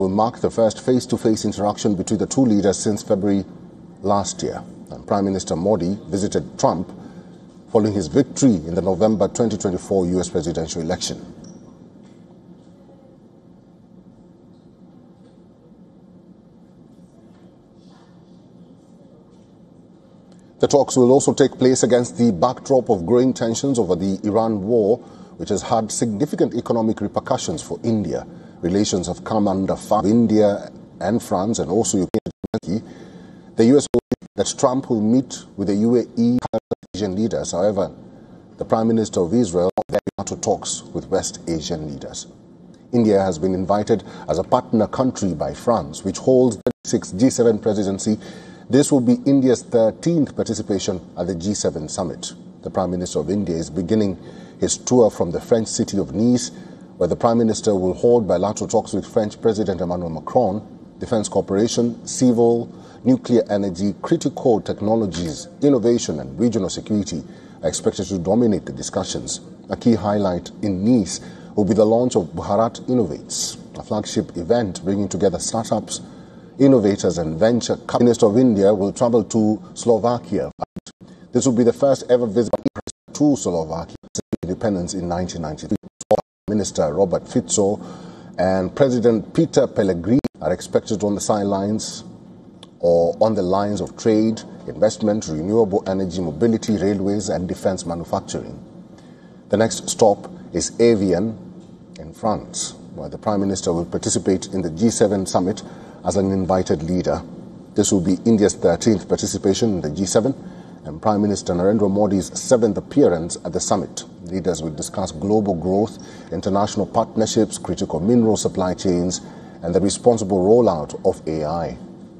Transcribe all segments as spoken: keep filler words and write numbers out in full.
will mark the first face-to-face interaction between the two leaders since February last year. And Prime Minister Modi visited Trump following his victory in the November twenty twenty-four U S presidential election. The talks will also take place against the backdrop of growing tensions over the Iran war, which has had significant economic repercussions for India. Relations have come under fire with India and France and also U K. The U S believes that Trump will meet with the U A E Asian leaders. However, the Prime Minister of Israel is not to talks with West Asian leaders. India has been invited as a partner country by France, which holds the thirty-sixth G seven presidency. This will be India's thirteenth participation at the G seven summit. The Prime Minister of India is beginning his tour from the French city of Nice, where the Prime Minister will hold bilateral talks with French President Emmanuel Macron. Defense cooperation, civil, nuclear energy, critical technologies, innovation and regional security are expected to dominate the discussions. A key highlight in Nice will be the launch of Bharat Innovates, a flagship event bringing together startups, innovators and venture. The Minister of India will travel to Slovakia. This will be the first ever visit to Slovakia since independence in nineteen ninety-three. Minister Robert Fico and President Peter Pellegrini are expected on the sidelines or on the lines of trade, investment, renewable energy, mobility, railways and defense manufacturing. The next stop is Evian in France, where the Prime Minister will participate in the G seven summit as an invited leader. This will be India's thirteenth participation in the G seven and Prime Minister Narendra Modi's seventh appearance at the summit. Leaders will discuss global growth, international partnerships, critical mineral supply chains, and the responsible rollout of A I.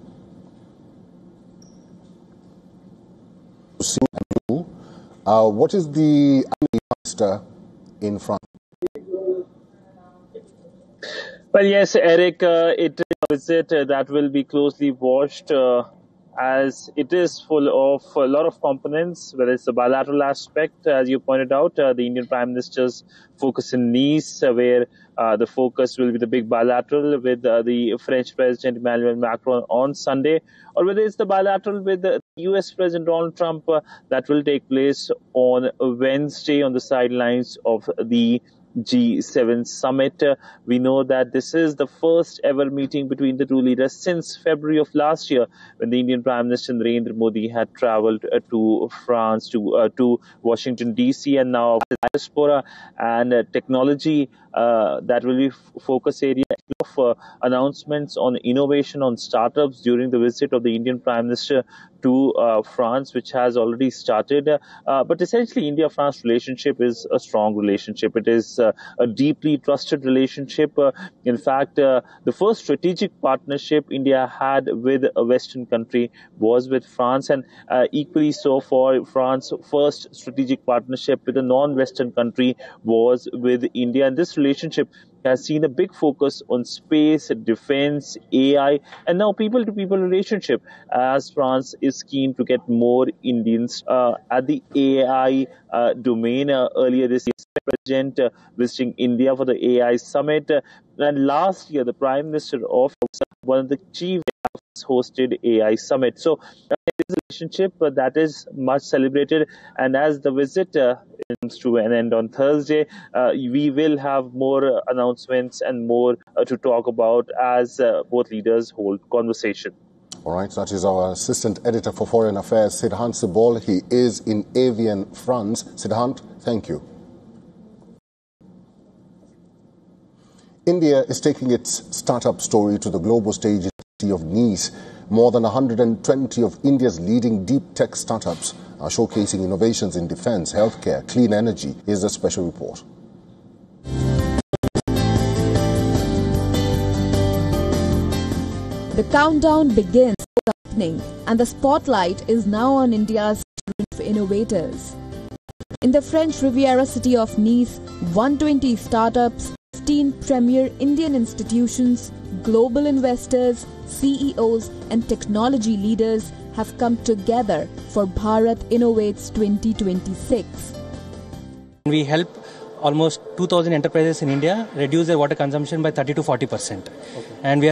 Uh, what is the minister in France? Well, yes, Eric, uh, it is a visit uh, that will be closely watched uh, as it is full of a lot of components, whether it's the bilateral aspect, as you pointed out, uh, the Indian Prime Minister's focus in Nice, uh, where uh, the focus will be the big bilateral with uh, the French President Emmanuel Macron on Sunday, or whether it's the bilateral with the U S President Donald Trump uh, that will take place on Wednesday on the sidelines of the G seven summit. Uh, we know that this is the first ever meeting between the two leaders since February of last year, when the Indian Prime Minister Narendra Modi had travelled uh, to France, to uh, to Washington D C, and now diaspora and uh, technology. Uh, that will be f- focus area of uh, announcements on innovation, on startups during the visit of the Indian Prime Minister to uh, France, which has already started. Uh, but essentially, India-France relationship is a strong relationship. It is uh, a deeply trusted relationship. Uh, in fact, uh, the first strategic partnership India had with a Western country was with France, and uh, equally so for France, first strategic partnership with a non-Western country was with India. And this relationship has seen a big focus on space, defense, A I, and now people-to-people relationship, as France is keen to get more Indians uh, at the A I uh, domain. Uh, earlier this year, President uh, visiting India for the A I summit. Uh, and last year, the Prime Minister of one of the chief hosted A I summit. So uh, it is a relationship uh, that is much celebrated. And as the visit uh, comes to an end on Thursday, uh, we will have more uh, announcements and more uh, to talk about as uh, both leaders hold conversation. All right, that is our Assistant Editor for Foreign Affairs, Siddhant Sibol. He is in Evian, France. Siddhant, thank you. India is taking its startup story to the global stage in the city of Nice. More than one hundred twenty of India's leading deep tech startups are showcasing innovations in defense, healthcare, clean energy. Here's a special report. The countdown begins happening, and the spotlight is now on India's innovators. In the French Riviera city of Nice, one hundred twenty startups, fifteen premier Indian institutions, global investors, C E Os and technology leaders have come together for Bharat Innovates twenty twenty-six. We help almost two thousand enterprises in India reduce their water consumption by thirty to forty percent. Okay. And we are